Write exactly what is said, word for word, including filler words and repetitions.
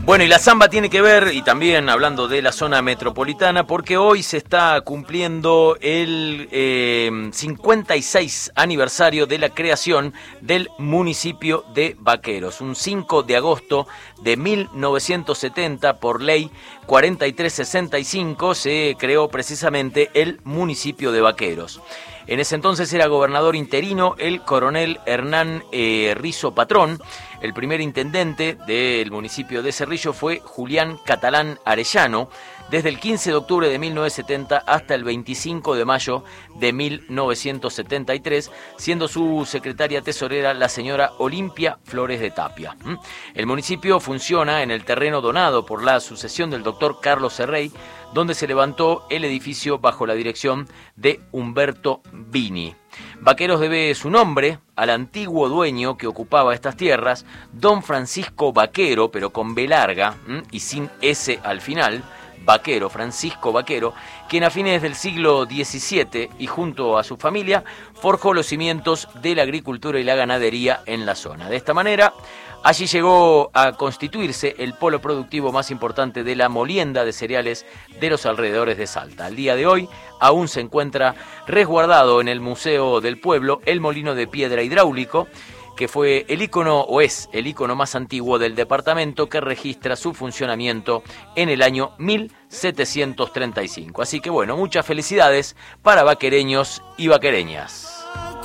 Bueno, y la samba tiene que ver, y también hablando de la zona metropolitana, porque hoy se está cumpliendo el eh, cincuenta y seis aniversario de la creación del municipio de Vaqueros. Un cinco de agosto de mil novecientos setenta, por ley cuarenta y tres sesenta y cinco, se creó precisamente el municipio de Vaqueros. En ese entonces era gobernador interino el coronel Hernán eh, Rizo Patrón. El primer intendente del municipio de Cerrillo fue Julián Catalán Arellano, desde el quince de octubre de mil novecientos setenta hasta el veinticinco de mayo de mil novecientos setenta y tres, siendo su secretaria tesorera la señora Olimpia Flores de Tapia. El municipio funciona en el terreno donado por la sucesión del doctor Carlos Serrey, donde se levantó el edificio bajo la dirección de Humberto Vini. Vaqueros debe su nombre al antiguo dueño que ocupaba estas tierras, don Francisco Vaquero, pero con B larga y sin S al final, Vaquero, Francisco Vaquero, quien a fines del siglo diecisiete y junto a su familia forjó los cimientos de la agricultura y la ganadería en la zona. De esta manera, allí llegó a constituirse el polo productivo más importante de la molienda de cereales de los alrededores de Salta. Al día de hoy aún se encuentra resguardado en el Museo del Pueblo el molino de piedra hidráulico, que fue el ícono, o es el ícono más antiguo del departamento, que registra su funcionamiento en el año mil setecientos treinta y cinco. Así que bueno, muchas felicidades para vaquereños y vaquereñas.